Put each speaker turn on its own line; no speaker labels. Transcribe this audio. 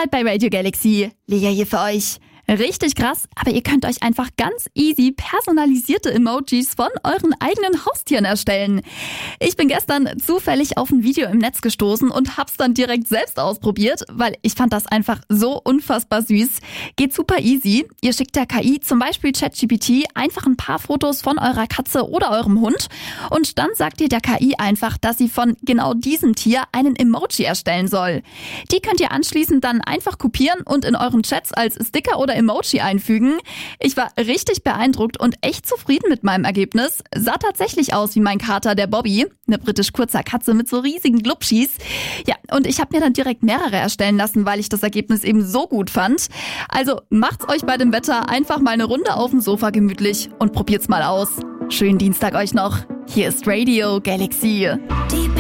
seid bei Radio Galaxy. Lea hier für euch. Richtig krass, aber ihr könnt euch einfach ganz easy personalisierte Emojis von euren eigenen Haustieren erstellen. Ich bin gestern zufällig auf ein Video im Netz gestoßen und hab's dann direkt selbst ausprobiert, weil ich fand das einfach so unfassbar süß. Geht super easy. Ihr schickt der KI, zum Beispiel ChatGPT, einfach ein paar Fotos von eurer Katze oder eurem Hund und dann sagt ihr der KI einfach, dass sie von genau diesem Tier einen Emoji erstellen soll. Die könnt ihr anschließend dann einfach kopieren und in euren Chats als Sticker oder Emoji einfügen. Ich war richtig beeindruckt und echt zufrieden mit meinem Ergebnis. Sah tatsächlich aus wie mein Kater, der Bobby. Eine britisch-kurzer Katze mit so riesigen Glubschis. Ja, und ich habe mir dann direkt mehrere erstellen lassen, weil ich das Ergebnis eben so gut fand. Also macht's euch bei dem Wetter einfach mal eine Runde auf dem Sofa gemütlich und probiert's mal aus. Schönen Dienstag euch noch. Hier ist Radio Galaxy.